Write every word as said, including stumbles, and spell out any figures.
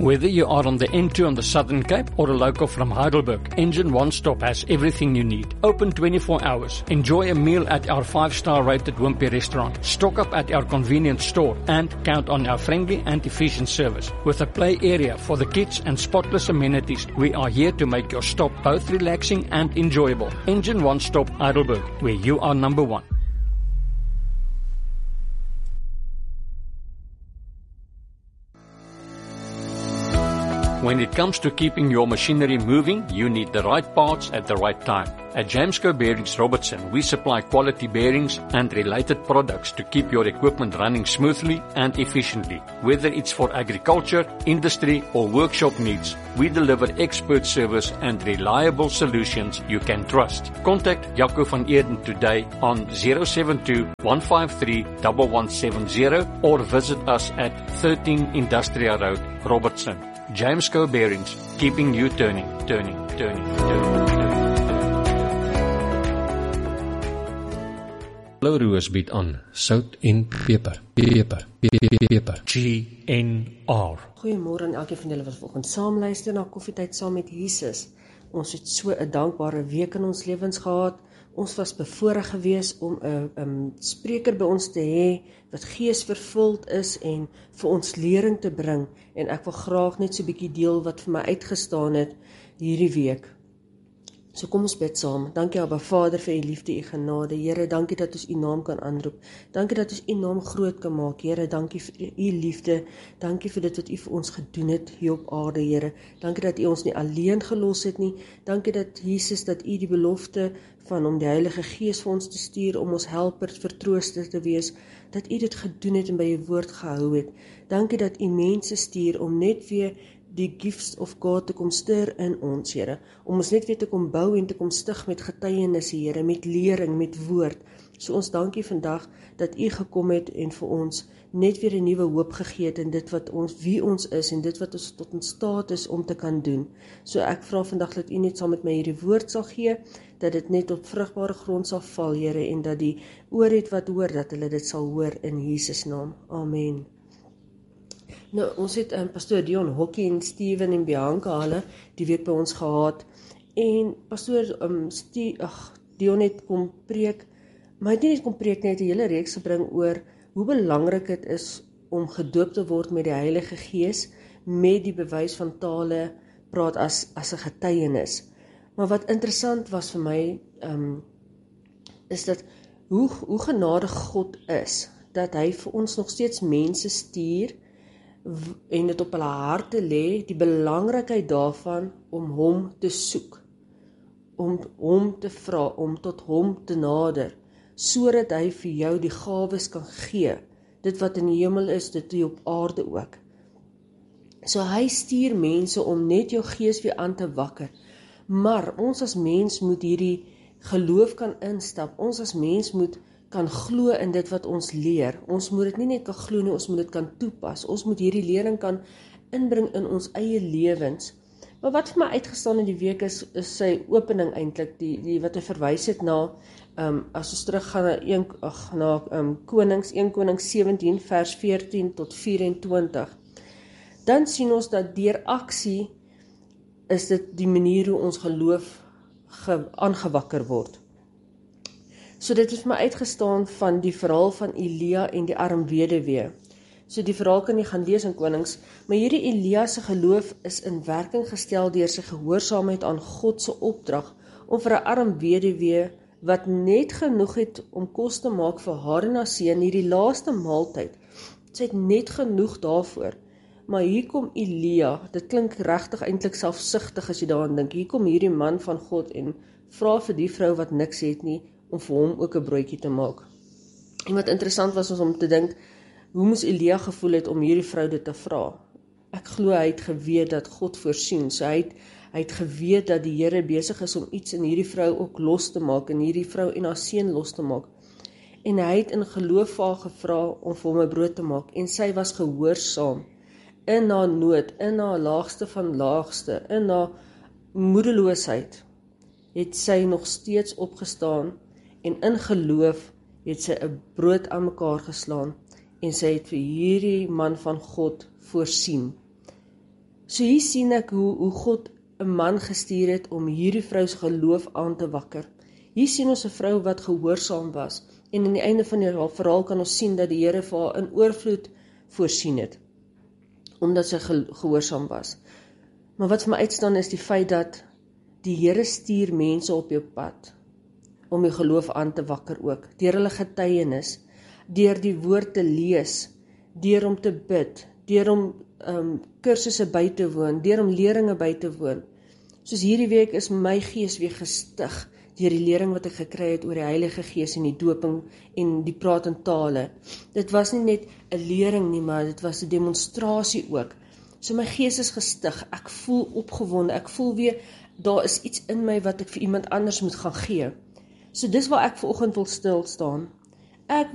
Whether you are on the N two on the Southern Cape or a local from Heidelberg, Engine One Stop has everything you need. Open twenty-four hours. Enjoy a meal at our five-star rated Wimpy restaurant. Stock up at our convenience store and count on our friendly and efficient service. With a play area for the kids and spotless amenities, we are here to make your stop both relaxing and enjoyable. Engine One Stop Heidelberg, where you are number one. When it comes to keeping your machinery moving, you need the right parts at the right time. At Jamesco Bearings Robertson, we supply quality bearings and related products to keep your equipment running smoothly and efficiently. Whether it's for agriculture, industry, or workshop needs, we deliver expert service and reliable solutions you can trust. Contact Jaco van Eerden today on zero seven two, one five three, one one seven zero or visit us at thirteen Industrial Road, Robertson. Jamesco Bearings, keeping you turning, turning, turning, turning. Blou Roos bied aan sout en peper, peper, peper, peper. G N R. Goeiemôre aan elkeen van julle wat vanoggend saam luister na Koffietyd saam met Jesus. Ons het so 'n dankbare week in ons lewens gehad. Ons was bevoorreg gewees om 'n um, spreker by ons te hê wat geesvervuld is en vir ons lering te bring. En ek wil graag net so 'n bietjie deel wat vir my uitgestaan het hierdie week. So kom ons bid saam. Dankie Abba Vader vir u liefde, u genade. Here, dankie dat ons u naam kan aanroep. Dankie dat ons u naam groot kan maak. Here, dankie vir u liefde. Dankie vir dit wat u vir ons gedoen het hier op aarde, Here. Dankie dat u ons nie alleen gelos het nie. Dankie dat Jesus, dat u die belofte van om die Heilige Gees vir ons te stuur, om ons helper, vertrooster te wees, dat u dit gedoen het en by u woord gehou het. Dankie dat u mense stuur om net weer die gifts of God te kom stir in ons, Here, om ons net weer te kom bou en te kom stig met getuienisse, Here, met lering, met woord. So ons dankie vandag dat u gekom het en vir ons net weer 'n nuwe hoop gegee het in dit wat ons, wie ons is en dit wat ons tot in staat is om te kan doen. So ek vra vandag dat u net saam met my hierdie woord sal gee, dat dit net op vrugbare grond sal val, Here, en dat die oor het wat hoor, dat hulle dit sal hoor in Jesus naam. Amen. Nou, ons het um, pastoor Dion Hokkie en Steven en Bianca hulle die week by ons gehad, en pastoor um, Ste ach, Dion het kom preek, maar hy het nie net kom preek, net 'n hele reeks gebring oor hoe belangrik dit is om gedoop te word met die Heilige Gees, met die bewys van tale praat as, as 'n getuienis. Maar wat interessant was vir my, um, is dat hoe, hoe genadig God is, dat hy vir ons nog steeds mense stuur, en dit op hulle harte lê, die belangrikheid daarvan om hom te soek, om hom te vra, om tot hom te nader, sodat hy vir jou die gawes kan gee, dit wat in die hemel is, dit hier op aarde ook. So hy stuur mense om net jou gees weer aan te wakker, maar ons as mens moet hierdie geloof kan instap, ons as mens moet kan glo in dit wat ons leer. Ons moet dit nie net kan glo nie, ons moet dit kan toepas. Ons moet hierdie lering kan inbring in ons eie lewens. Maar wat vir my uitgestaan in die week is, is sy opening eintlik, die, die wat hy verwys het na, um, as ons teruggaan na, een, ach, na um, Konings, een Konings sewentien vers veertien tot vyf-en-twintig. Dan sien ons dat deur aksie is dit die manier hoe ons geloof ge, aangewakker word. So dit het vir my uitgestaan van die verhaal van Elia en die arm weduwee. So die verhaal kan jy gaan lees in Konings, maar hierdie Elia se geloof is in werking gestel deur sy gehoorsaamheid aan God se opdrag om vir 'n arm weduwee wat net genoeg het om kos te maak vir haar en haar seun hierdie laaste maaltyd. Sy het net genoeg daarvoor. Maar hier kom Elia, dit klink regtig eintlik selfsugtig as jy daaraan dink. Hier kom hierdie man van God en vra vir die vrou wat niks het nie, om vir hom ook 'n broodjie te maak. En wat interessant was, was om te dink, hoe moes Elia gevoel het om hierdie vrou dit te vra? Ek glo hy het geweet dat God voorsien, so hy het, hy het geweet dat die Here besig is om iets in hierdie vrou ook los te maak, en hierdie vrou en haar seun los te maak. En hy het in geloof vir haar gevra om vir hom 'n brood te maak, en sy was gehoorsaam, in haar nood, in haar laagste van laagste, in haar moedeloosheid, het sy nog steeds opgestaan, en in geloof het sy 'n brood aan mekaar geslaan, en sy het vir hierdie man van God voorsien. So hier sien ek hoe, hoe God 'n man gestuur het om hierdie vrou se geloof aan te wakker. Hier sien ons 'n vrou wat gehoorsaam was, en aan die einde van die verhaal kan ons sien dat die Here vir haar in oorvloed voorsien het, omdat sy gehoorsaam was. Maar wat vir my uitstaan is die feit dat die Here stuur mense op jou pad, om jou geloof aan te wakker ook, deur hulle getuienis, deur die woord te lees, deur om te bid, deur om um, kursusse by te woon, deur om leringe by te woon. Soos hierdie week is my gees weer gestig, deur die lering wat ek gekry het oor die Heilige Gees en die doping en die praat in tale. Dit was nie net 'n lering nie, maar dit was 'n demonstrasie ook. So my gees is gestig, ek voel opgewonde, ek voel weer, daar is iets in my wat ek vir iemand anders moet gaan gee. So dis waar ek vanoggend wil stil staan. Ek